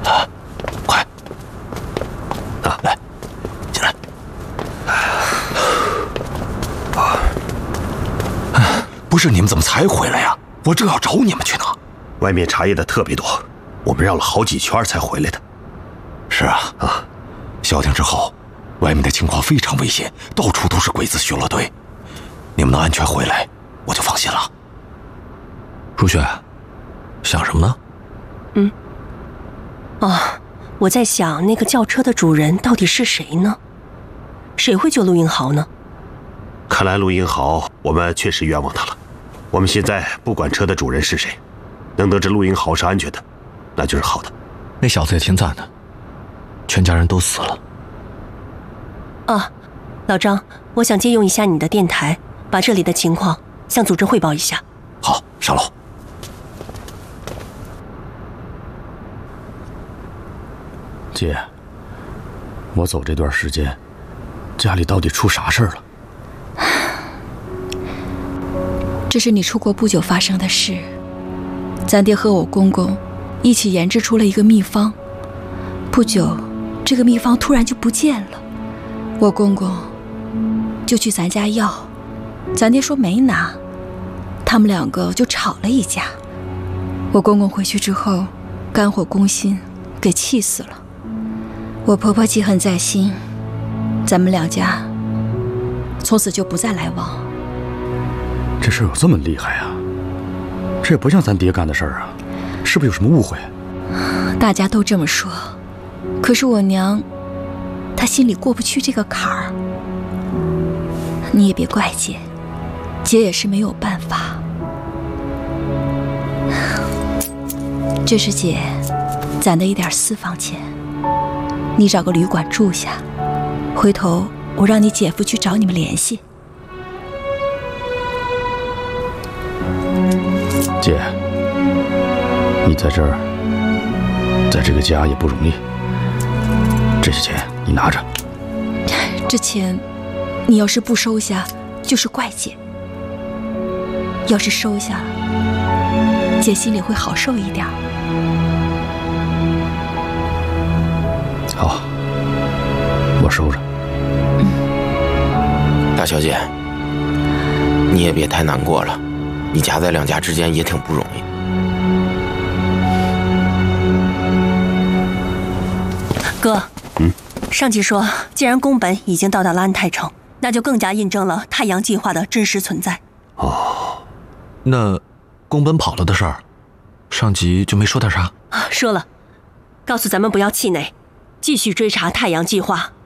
快！来，进来。不是你们怎么才回来呀？我正要找你们去呢。 外面查验的特别多，我们绕了好几圈才回来的。 是啊，消停之后，外面的情况非常危险，到处都是鬼子巡逻队。你们能安全回来，我就放心了。 如雪，想什么呢？ 我在想那个轿车的主人到底是谁呢？谁会救陆英豪呢？ 看来陆英豪，我们确实冤枉他了。我们现在不管车的主人是谁，能得知陆英豪是安全的，那就是好的。 那小子也挺惨的，全家人都死了。 老张，我想借用一下你的电台，把这里的情况向组织汇报一下。 好，上楼。 姐，我走这段时间，家里到底出啥事儿了？ 这是你出国不久发生的事。咱爹和我公公一起研制出了一个秘方，不久，这个秘方突然就不见了。我公公就去咱家要，咱爹说没拿，他们两个就吵了一架。我公公回去之后，肝火攻心，给气死了。我婆婆记恨在心，咱们两家从此就不再来往。 这事有这么厉害啊？这也不像咱爹干的事儿啊，是不是有什么误会？ 大家都这么说，可是我娘，她心里过不去这个坎儿。你也别怪姐，姐也是没有办法。这是姐攒的一点私房钱，你找个旅馆住下，回头我让你姐夫去找你们联系。 姐，你在这儿，在这个家也不容易。这些钱你拿着。 这钱，你要是不收下，就是怪姐；要是收下了，姐心里会好受一点。 好，我收着。 大小姐，你也别太难过了，你夹在两家之间也挺不容易。 哥，上级说，既然宫本已经到达了安泰城，那就更加印证了太阳计划的真实存在。 那宫本跑了的事儿，上级就没说点啥？ 说了，告诉咱们不要气馁，继续追查太阳计划